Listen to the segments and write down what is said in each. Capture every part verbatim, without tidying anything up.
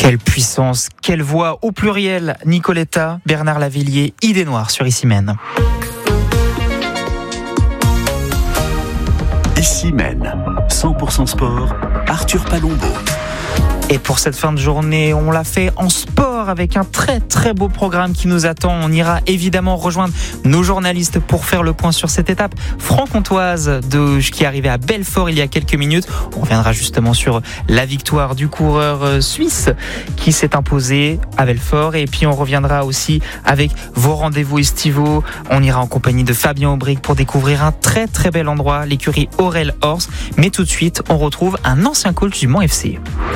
Quelle puissance, quelle voix au pluriel. Nicoletta, Bernard Lavillier, Idée Noire sur Issy-Mène. Issy-Mène, cent pour cent sport, Arthur Palombo. Et pour cette fin de journée, on l'a fait en sport avec un très très beau programme qui nous attend. On ira évidemment rejoindre nos journalistes pour faire le point sur cette étape franc-comtoise de, qui est arrivée à Belfort il y a quelques minutes. On reviendra justement sur la victoire du coureur suisse qui s'est imposé à Belfort. Et puis on reviendra aussi avec vos rendez-vous estivaux. On ira en compagnie de Fabien Aubric pour découvrir un très très bel endroit, l'écurie Aurel Horse. Mais tout de suite, on retrouve un ancien coach du Mans F C.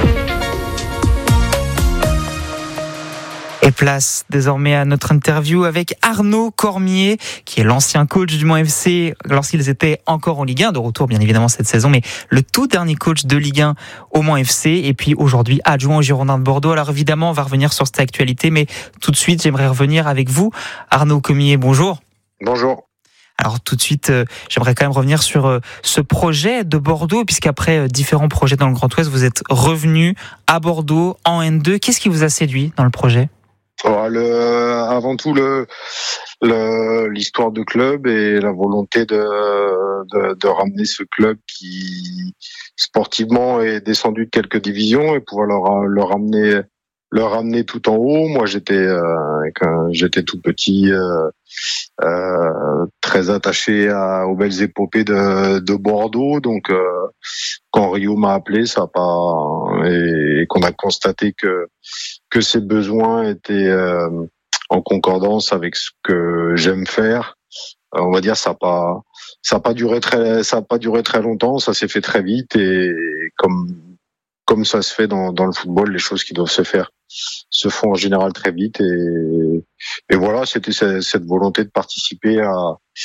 Et place désormais à notre interview avec Arnaud Cormier, qui est l'ancien coach du Mans F C lorsqu'ils étaient encore en Ligue un, de retour bien évidemment cette saison, mais le tout dernier coach de Ligue un au Mans F C, et puis aujourd'hui adjoint au Girondins de Bordeaux. Alors évidemment, on va revenir sur cette actualité, mais tout de suite, j'aimerais revenir avec vous. Arnaud Cormier, bonjour. Bonjour. Alors tout de suite, euh, j'aimerais quand même revenir sur euh, ce projet de Bordeaux, puisqu'après euh, différents projets dans le Grand Ouest, vous êtes revenu à Bordeaux en N deux. Qu'est-ce qui vous a séduit dans le projet ? Alors, le, avant tout, le, le, l'histoire de club et la volonté de, de, de ramener ce club qui, sportivement, est descendu de quelques divisions et pouvoir leur, leur ramener, leur ramener tout en haut. Moi, j'étais, euh, quand j'étais tout petit, euh, euh, très attaché à, aux belles épopées de, de Bordeaux. Donc, euh, quand Rio m'a appelé, ça a pas, et, et qu'on a constaté que, que ses besoins étaient euh, en concordance avec ce que j'aime faire. Euh, on va dire ça a pas ça a pas duré très ça a pas duré très longtemps, ça s'est fait très vite et comme comme ça se fait dans dans le football, les choses qui doivent se faire se font en général très vite et et voilà, c'était cette volonté de participer à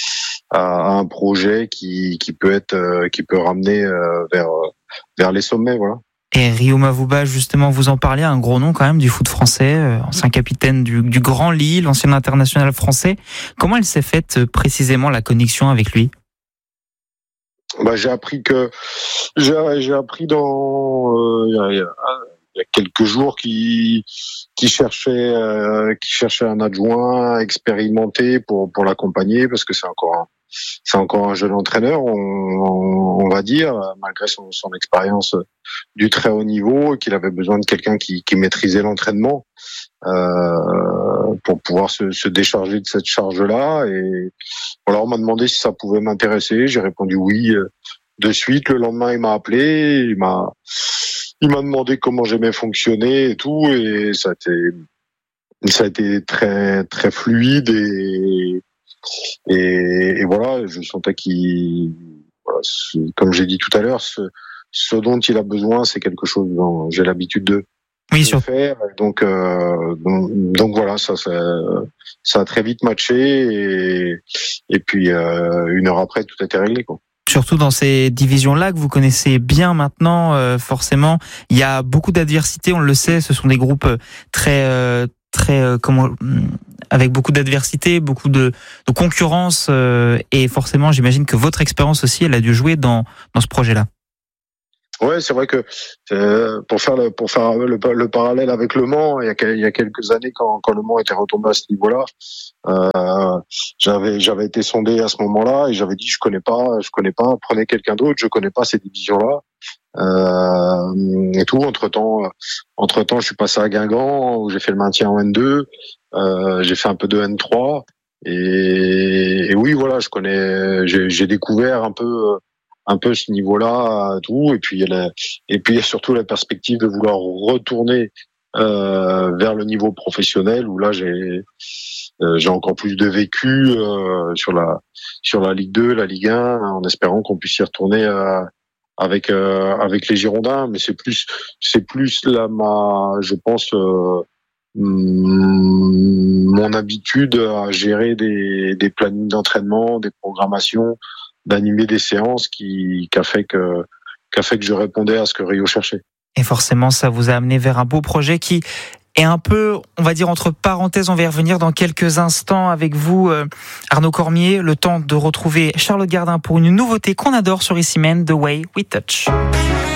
à un projet qui qui peut être qui peut ramener vers vers les sommets, voilà. Et Rio Mavuba, justement, vous en parlez, un gros nom quand même du foot français, euh, ancien capitaine du, du Grand Lille, ancien international français. Comment elle s'est faite euh, précisément la connexion avec lui ? Bah, j'ai appris que j'ai, j'ai appris dans euh, il, y a, il y a quelques jours qu'il qui cherchait euh, qui cherchait un adjoint expérimenté pour pour l'accompagner parce que c'est encore un, c'est encore un jeune entraîneur, on, on, on va dire, malgré son, son expérience du très haut niveau, et qu'il avait besoin de quelqu'un qui, qui maîtrisait l'entraînement euh, pour pouvoir se, se décharger de cette charge-là. Et voilà, on m'a demandé si ça pouvait m'intéresser. J'ai répondu oui de suite. Le lendemain, il m'a appelé, il m'a, il m'a demandé comment j'aimais fonctionner et tout, et ça a été, ça a été très très fluide et Et, et voilà, je sentais qu'il, voilà, comme j'ai dit tout à l'heure, ce, ce dont il a besoin, c'est quelque chose dont j'ai l'habitude de, oui, de faire. Donc, euh, donc, donc voilà, ça, ça, ça a très vite matché et, et puis euh, une heure après, tout était réglé, quoi. Surtout dans ces divisions-là que vous connaissez bien maintenant, euh, forcément, il y a beaucoup d'adversité, on le sait, ce sont des groupes très, euh, très, euh, comment, avec beaucoup d'adversité, beaucoup de, de concurrence, euh, et forcément, j'imagine que votre expérience aussi, elle a dû jouer dans, dans ce projet-là. Ouais, c'est vrai que euh, pour faire le pour faire le, le parallèle avec Le Mans, il y a il y a quelques années quand quand Le Mans était retombé à ce niveau-là, euh, j'avais j'avais été sondé à ce moment-là et j'avais dit je connais pas je connais pas prenez quelqu'un d'autre, je connais pas ces divisions-là. Euh, et tout. Entre temps, entre temps, je suis passé à Guingamp où j'ai fait le maintien en N deux. Euh, j'ai fait un peu de N trois et, et oui, voilà, je connais, j'ai, j'ai découvert un peu, un peu ce niveau-là, tout. Et puis il y a la, et puis il y a surtout la perspective de vouloir retourner euh, vers le niveau professionnel où là j'ai, euh, j'ai encore plus de vécu euh, sur la, sur la Ligue deux, la Ligue un, en espérant qu'on puisse y retourner. Euh, avec euh, avec les Girondins, mais c'est plus c'est plus là ma je pense euh, mon habitude à gérer des des plannings d'entraînement, des programmations, d'animer des séances qui qu'a fait que qu'a fait que je répondais à ce que Rio cherchait. Et forcément, ça vous a amené vers un beau projet qui est un peu, on va dire, entre parenthèses. On va y revenir dans quelques instants avec vous, euh, Arnaud Cormier. Le temps de retrouver Charlotte Gardin pour une nouveauté qu'on adore sur Issy-Mène, The Way We Touch.